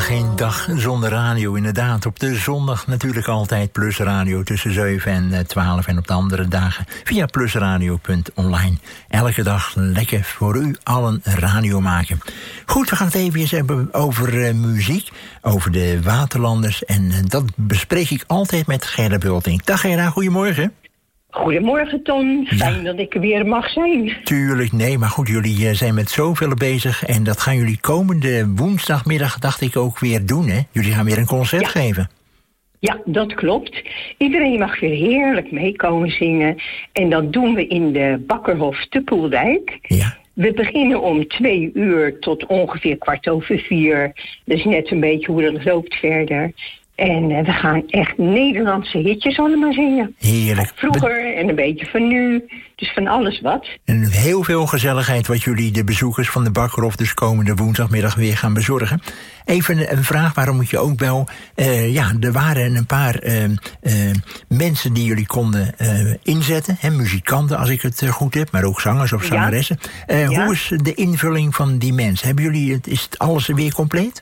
geen dag zonder radio, inderdaad. Op de zondag natuurlijk altijd Plus Radio tussen 7 en 12. En op de andere dagen via plusradio.online. Elke dag lekker voor u allen radio maken. Goed, we gaan het even eens hebben over muziek. Over de Waterlanders. En dat bespreek ik altijd met Gerda Bulting. Dag Gerda, goedemorgen. Goedemorgen Ton, fijn dat ik er weer mag zijn. Tuurlijk, nee, maar goed, jullie zijn met zoveel bezig. En dat gaan jullie komende woensdagmiddag, dacht ik, ook weer doen, hè? Jullie gaan weer een concert geven. Ja, dat klopt. Iedereen mag weer heerlijk meekomen zingen. En dat doen we in de Bakkerhof te Poeldijk. Ja. We beginnen om 2 uur tot ongeveer 4:15. Dus net een beetje hoe dat loopt verder. En we gaan echt Nederlandse hitjes allemaal zingen. Heerlijk. Vroeger en een beetje van nu. Dus van alles wat. En heel veel gezelligheid wat jullie de bezoekers van de Bakkerhof dus komende woensdagmiddag weer gaan bezorgen. Even een vraag, waarom moet je ook wel... er waren een paar mensen die jullie konden inzetten. Hè, muzikanten, als ik het goed heb, maar ook zangers of zangeressen. Hoe is de invulling van die mensen? Hebben jullie is het alles weer compleet?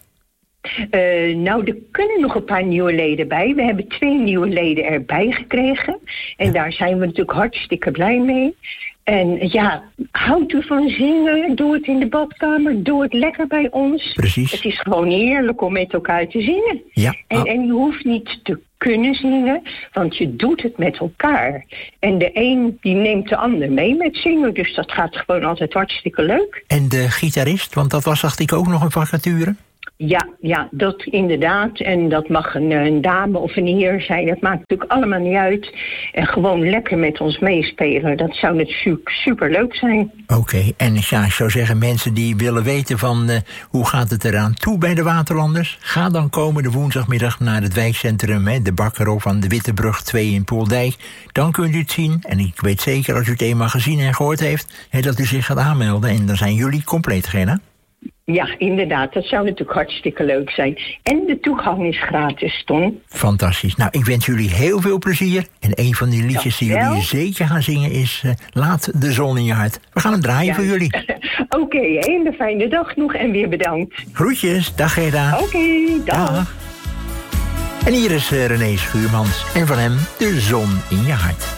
Er kunnen nog een paar nieuwe leden bij. We hebben 2 nieuwe leden erbij gekregen. En daar zijn we natuurlijk hartstikke blij mee. En ja, houdt u van zingen? Doe het in de badkamer. Doe het lekker bij ons. Precies. Het is gewoon heerlijk om met elkaar te zingen. Ja. En je hoeft niet te kunnen zingen, want je doet het met elkaar. En de een die neemt de ander mee met zingen. Dus dat gaat gewoon altijd hartstikke leuk. En de gitarist, want dat was, dacht ik, ook nog een vacature? Ja, dat inderdaad. En dat mag een dame of een heer zijn. Dat maakt natuurlijk allemaal niet uit. En gewoon lekker met ons meespelen. Dat zou natuurlijk super leuk zijn. Oké, en ja, ik zou zeggen, mensen die willen weten van hoe gaat het eraan toe bij de Waterlanders? Ga dan komende woensdagmiddag naar het wijkcentrum, de Bakkerhof aan de Wittebrug 2 in Poeldijk. Dan kunt u het zien. En ik weet zeker, als u het eenmaal gezien en gehoord heeft, dat u zich gaat aanmelden. En dan zijn jullie compleet, Gerda. Ja, inderdaad. Dat zou natuurlijk hartstikke leuk zijn. En de toegang is gratis, Ton. Fantastisch. Nou, ik wens jullie heel veel plezier. En een van die liedjes die jullie zeker gaan zingen is Laat de zon in je hart. We gaan hem draaien voor jullie. Oké, hele fijne dag nog en weer bedankt. Groetjes. Dag Gerda. Oké, dag. En hier is René Schuurmans. En van hem de zon in je hart.